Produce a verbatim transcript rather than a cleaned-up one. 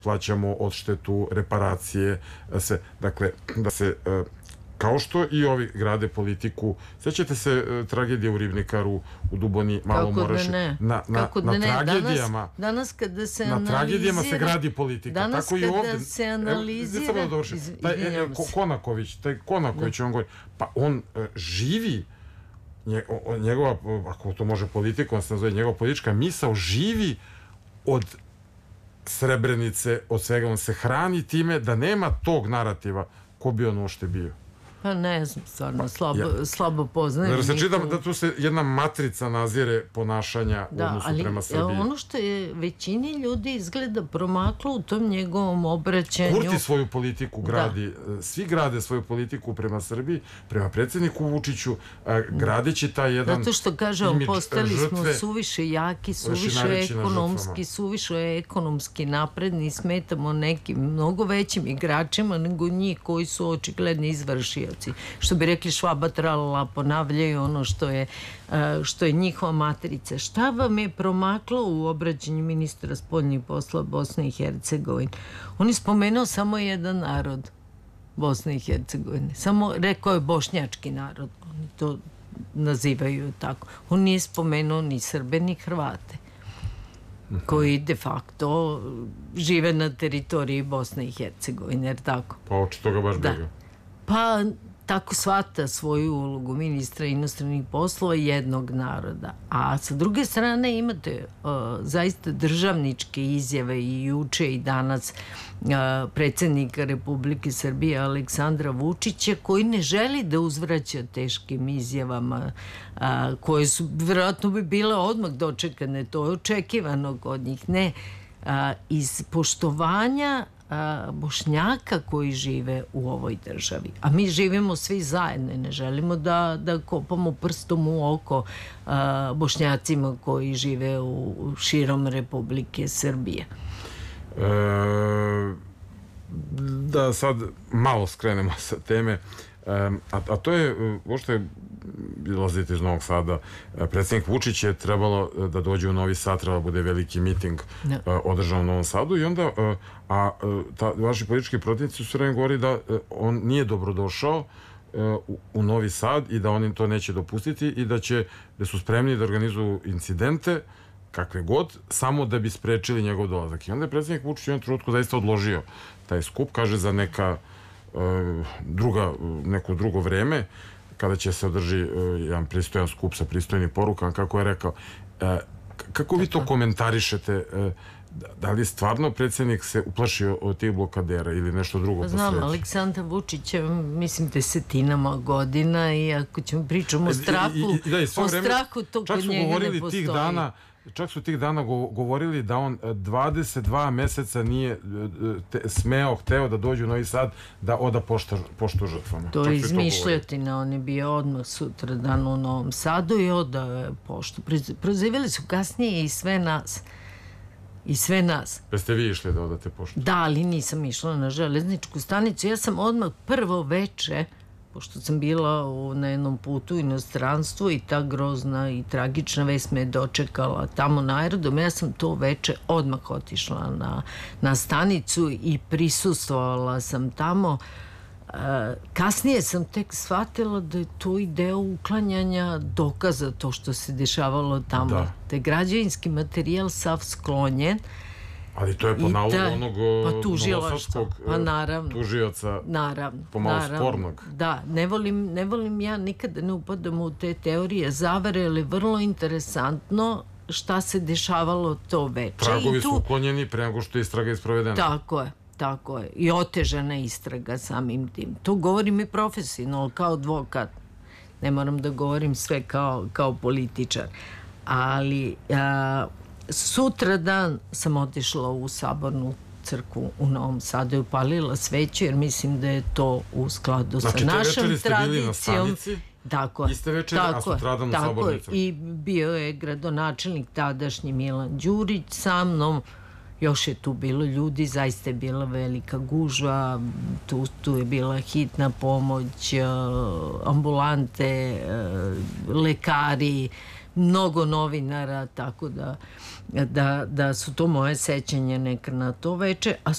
plaćamo odštetu, reparacije, sve. Dakle, da se, kao što i ovi grade politiku, sećate se tragedije u Ribnikaru, u Duboni, Malom Orašju, na, na, na tragedijama, danas, danas kada se na analizira, tragedijama se gradi politika. Danas Tako kada i ovde, se analizira, evo, da iz, taj, e, Konaković, taj Konaković, on govori, pa on e, živi, njegova, ako to može politika, on se nazove, njegova politička misao živi od Srebrenice, od svega, on se hrani time da nema tog narativa ko bi on uopšte bio. Pa ne znam, stvarno, slabo, ja. slabo poznajem. Jer se čitam da tu se jedna matrica nazire ponašanja u odnosu ali, prema Srbiji. Ono što je većini ljudi izgleda promaklo u tom njegovom obraćanju. Kurti svoju politiku gradi, da. Svi grade svoju politiku prema Srbiji, prema predsjedniku Vučiću, gradeći taj jedan Zato što kaže, postali smo suviše jaki, suviše ekonomski, suviše ekonomski napredni, smetamo nekim mnogo većim igračima nego njih koji su očigledni izvršioci. Što bi rekli Švaba tralala, ponavljaju ono što je, što je njihova matrica. Šta vam je promaklo u obraćanju ministra spoljnih poslova Bosne i Hercegovine? On je spomenuo samo jedan narod Bosne i Hercegovine. Samo rekao je bošnjački narod. Oni to nazivaju tako. On nije spomenuo ni Srbe ni Hrvate, koji de facto žive na teritoriji Bosne i Hercegovine, jer tako? Pa očito ga baš briga. Pa tako shvata svoju ulogu ministra inostranih poslova jednog naroda. A sa druge strane imate uh, zaista državničke izjave i juče i danas uh, predsjednika Republike Srbije Aleksandra Vučića, koji ne želi da uzvraća teškim izjavama uh, koje su vjerojatno bi bile odmah dočekane, to je očekivano od njih. Ne, uh, iz poštovanja Bošnjaka koji žive u ovoj državi. A mi živimo svi zajedno i ne želimo da, da kopamo prstom u oko a, Bošnjacima koji žive u, u širom Republike Srbije. E, da sad malo skrenemo sa teme, a, a to je, uopšte dolazite iz Novog Sada, predsjednik Vučić je trebalo da dođe u Novi Sad, trebalo bude veliki miting no. održan u Novom Sadu i onda, a ta, vaši politički protivnici su vreme govori da on nije dobrodošao u, u Novi Sad i da oni to neće dopustiti i da će, da su spremni da organizuju incidente kakve god, samo da bi sprečili njegov dolazak. I onda je predsjednik Vučić u jednom trenutku zaista odložio taj skup, kaže za neka druga, neko drugo vreme, kada će se održi jedan pristojan skup sa pristojnim porukama, kako je rekao. Kako vi to komentarišete? Da li stvarno predsjednik se uplašio od tih blokadera ili nešto drugo? Znam, Aleksandar Vučić je, mislim, desetinama godina i ako ćemo pričamo o strahu, o strahu to kod njega ne postoji. Čak su tih dana govorili da on dvadeset dva meseca nije smeo, hteo da dođe u Novi Sad da oda poštu žrtvama. To je izmišljotina, on je bio odmah sutra dan u Novom Sadu i oda poštu. Prozivili su kasnije i sve nas. I sve nas. Pa ste vi išli da odate poštu? Da, ali nisam išla na železničku stanicu. Ja sam odmah prvo veče, pošto sam bila u, na jednom putu u inostranstvu i ta grozna i tragična vest me je dočekala tamo na aerodromu, ja sam to veče odmah otišla na, na stanicu i prisustvovala sam tamo. E, kasnije sam tek shvatila da je to i deo uklanjanja dokaza to što se dešavalo tamo. Da. Da je građevinski materijal sav sklonjen. Ali to je po nalogu onog pa novosadskog pa tužioca, naravno, pomalo naravno, spornog. Da, ne volim, ne volim ja nikada ne upadam u te teorije zavere, ali vrlo interesantno šta se dešavalo to veče. Tragovi su uklonjeni pre nego što je istraga isprovedena. Tako je, tako je. I otežana istraga samim tim. To govorim i profesionalno, kao advokat. Ne moram da govorim sve kao, kao političar. Ali a, sutra dan sam otišla u Sabornu crkvu u Novom Sadu i upalila sveću, jer mislim da je to u skladu znači, sa našom tradicijom. Znači, te večeri ste bili na stanici, tako je, iste večeri, a sutradan u Sabornoj crkvi. I bio je gradonačelnik tadašnji Milan Đurić sa mnom, još je tu bilo ljudi, zaista je bila velika gužva, tu, tu je bila hitna pomoć, ambulante, lekari, mnogo novinara, tako da, da, da su to moje sećanje neka na to veče, a